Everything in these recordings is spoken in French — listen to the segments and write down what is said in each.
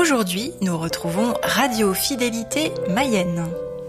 Aujourd'hui, nous retrouvons Radio Fidélité Mayenne.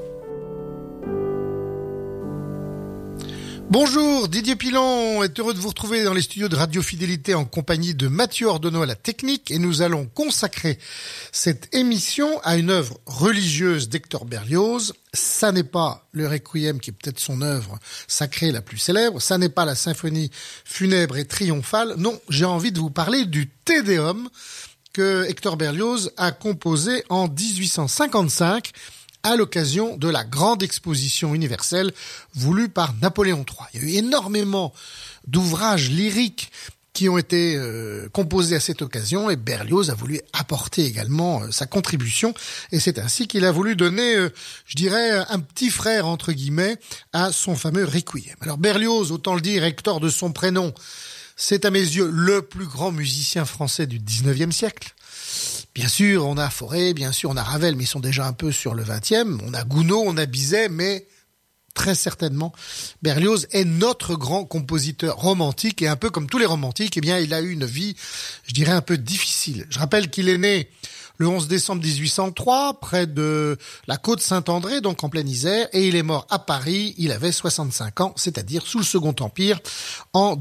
Bonjour, Didier Pilon est heureux de vous retrouver dans les studios de Radio Fidélité en compagnie de Mathieu Ordonneau à la technique, et nous allons consacrer cette émission à une œuvre religieuse d'Hector Berlioz. Ça n'est pas le Requiem qui est peut-être son œuvre sacrée la plus célèbre, ça n'est pas la symphonie funèbre et triomphale, non, j'ai envie de vous parler du Te Deum que Hector Berlioz a composé en 1855 à l'occasion de la grande exposition universelle voulue par Napoléon III. Il y a eu énormément d'ouvrages lyriques qui ont été composés à cette occasion, et Berlioz a voulu apporter également sa contribution, et c'est ainsi qu'il a voulu donner, je dirais, un petit frère, entre guillemets, à son fameux Requiem. Alors Berlioz, autant le dire, Hector de son prénom, c'est à mes yeux le plus grand musicien français du 19e siècle. Bien sûr, on a Fauré, bien sûr, on a Ravel, mais ils sont déjà un peu sur le 20e. On a Gounod, on a Bizet, mais très certainement, Berlioz est notre grand compositeur romantique, et un peu comme tous les romantiques, eh bien, il a eu une vie, je dirais, un peu difficile. Je rappelle qu'il est né le 11 décembre 1803, près de la côte Saint-André, donc en pleine Isère, et il est mort à Paris, il avait 65 ans, c'est-à-dire sous le Second Empire, en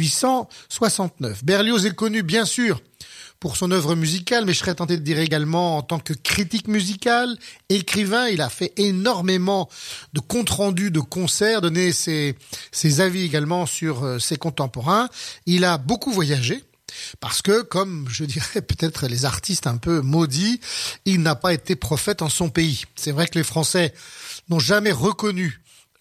1869. Berlioz est connu, bien sûr, pour son œuvre musicale, mais je serais tenté de dire également en tant que critique musical, écrivain. Il a fait énormément de comptes rendus de concerts, donné ses avis également sur ses contemporains. Il a beaucoup voyagé, parce que, comme je dirais peut-être les artistes un peu maudits, il n'a pas été prophète en son pays. C'est vrai que les Français n'ont jamais reconnu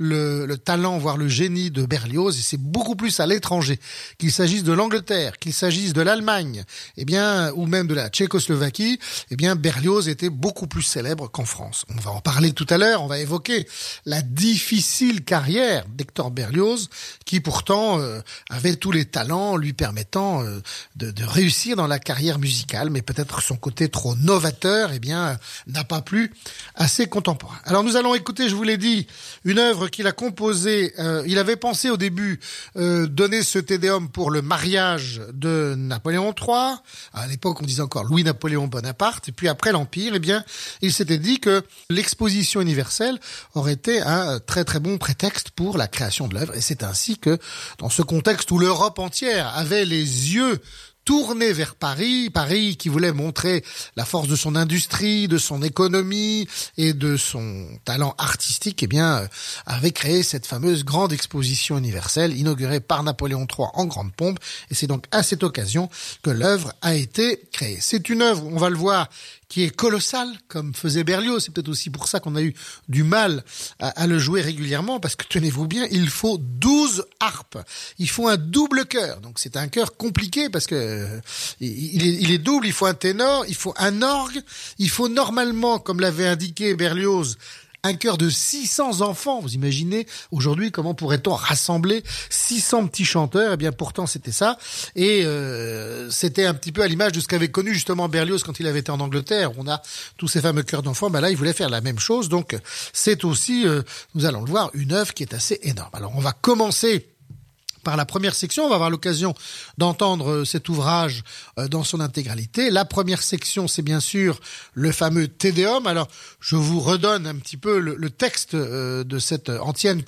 le talent, voire le génie de Berlioz, et c'est beaucoup plus à l'étranger, qu'il s'agisse de l'Angleterre, qu'il s'agisse de l'Allemagne, eh bien, ou même de la Tchécoslovaquie, eh bien, Berlioz était beaucoup plus célèbre qu'en France. On va en parler tout à l'heure, on va évoquer la difficile carrière d'Hector Berlioz, qui pourtant avait tous les talents lui permettant de réussir dans la carrière musicale, mais peut-être son côté trop novateur, eh bien, n'a pas plu à ses contemporains. Alors nous allons écouter, je vous l'ai dit, une œuvre qu'il a composé. Il avait pensé au début donner ce Te Deum pour le mariage de Napoléon III. À l'époque, on disait encore Louis-Napoléon Bonaparte. Et puis après l'Empire, eh bien, il s'était dit que l'exposition universelle aurait été un très très bon prétexte pour la création de l'œuvre. Et c'est ainsi que, dans ce contexte où l'Europe entière avait les yeux tourné vers Paris qui voulait montrer la force de son industrie, de son économie et de son talent artistique, eh bien, avait créé cette fameuse grande exposition universelle inaugurée par Napoléon III en grande pompe, et c'est donc à cette occasion que l'œuvre a été créée. C'est une œuvre, on va le voir, qui est colossal, comme faisait Berlioz. C'est peut-être aussi pour ça qu'on a eu du mal à le jouer régulièrement, parce que, tenez-vous bien, il faut 12 harpes. Il faut un double chœur. Donc c'est un chœur compliqué, parce que il est double, il faut un ténor, il faut un orgue, il faut normalement, comme l'avait indiqué Berlioz, un chœur de 600 enfants. Vous imaginez, aujourd'hui, comment pourrait-on rassembler 600 petits chanteurs? Eh bien, pourtant, c'était ça. Et c'était un petit peu à l'image de ce qu'avait connu justement Berlioz quand il avait été en Angleterre. On a tous ces fameux chœurs d'enfants. Ben là, il voulait faire la même chose. Donc, c'est aussi, nous allons le voir, une œuvre qui est assez énorme. Alors, on va commencer par la première section. On va avoir l'occasion d'entendre cet ouvrage dans son intégralité. La première section, c'est bien sûr le fameux Te Deum. Alors, je vous redonne un petit peu le texte de cette antienne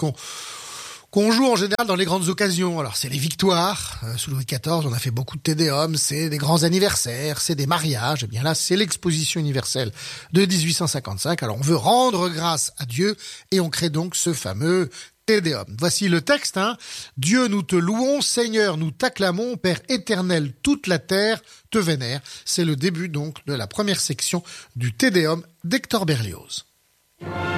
qu'on joue en général dans les grandes occasions. Alors, c'est les victoires. Sous Louis XIV, on a fait beaucoup de Te Deum. C'est des grands anniversaires, c'est des mariages. Eh bien là, c'est l'exposition universelle de 1855. Alors, on veut rendre grâce à Dieu, et on crée donc ce fameux Te Deum. Voici le texte, Dieu, nous te louons, Seigneur, nous t'acclamons, Père éternel, toute la terre te vénère. C'est le début donc de la première section du Te Deum d'Hector Berlioz.